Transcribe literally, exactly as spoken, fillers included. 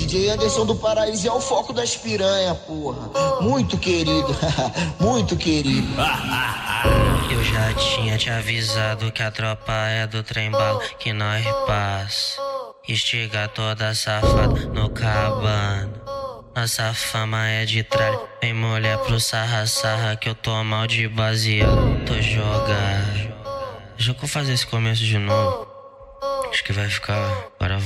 D J Anderson do Paraíso é o foco das piranha, porra. Muito querido, muito querido. Eu já tinha te avisado que a tropa é do trem bala, que nós passa. Estiga toda safada no cabana. Nossa fama é de tralha. Vem mulher pro sarra-sarra que eu tô mal de baseado. Tô jogando. Já vou fazer esse começo de novo. Acho que vai ficar. Agora vai.